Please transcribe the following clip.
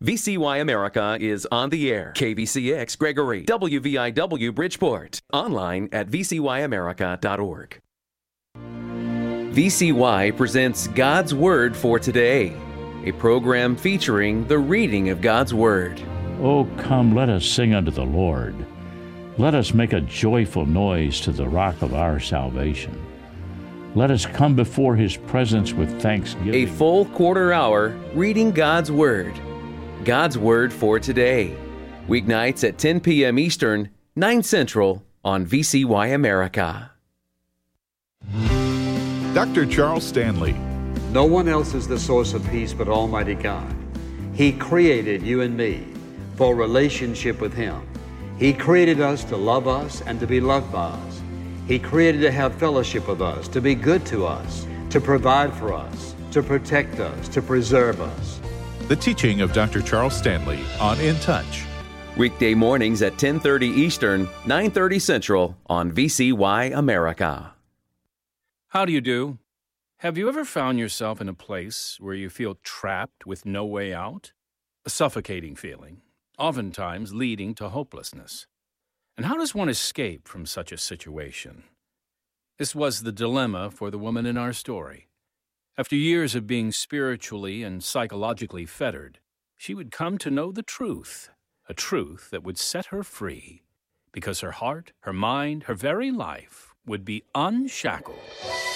VCY America is on the air. KVCX Gregory, WVIW Bridgeport. Online at vcyamerica.org. VCY presents God's Word for Today, a program featuring the reading of God's Word. Oh, come, let us sing unto the Lord. Let us make a joyful noise to the rock of our salvation. Let us come before His presence with thanksgiving. A full quarter hour reading God's Word. God's Word for Today. Weeknights at 10 p.m. Eastern, 9 Central on VCY America. Dr. Charles Stanley. No one else is the source of peace but Almighty God. He created you and me for a relationship with Him. He created us to love us and to be loved by us. He created to have fellowship with us, to be good to us, to provide for us, to protect us, to preserve us. The teaching of Dr. Charles Stanley on In Touch. Weekday mornings at 10:30 Eastern, 9:30 Central on VCY America. How do you do? Have you ever found yourself in a place where you feel trapped with no way out? A suffocating feeling, oftentimes leading to hopelessness. And how does one escape from such a situation? This was the dilemma for the woman in our story. After years of being spiritually and psychologically fettered, she would come to know the truth, a truth that would set her free, because her heart, her mind, her very life would be unshackled.